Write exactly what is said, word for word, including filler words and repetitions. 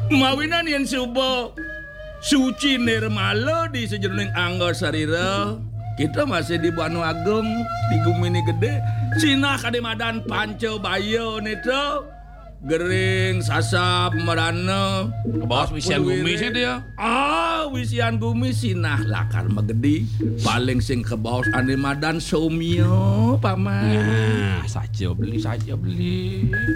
Mawinan yen suba suci nirmala di sejroning angga sarira. Kita masih di Banu Agung, di Gumini Gede. Sinah kademadan panca baya nito. Gering, sasap, merana. Kebos wisian gumi sih dia. Ah, wisian gumi sinah lakar megedi. Paling sing kebos ane madan somyo, paman. Nah, saja beli, saja beli.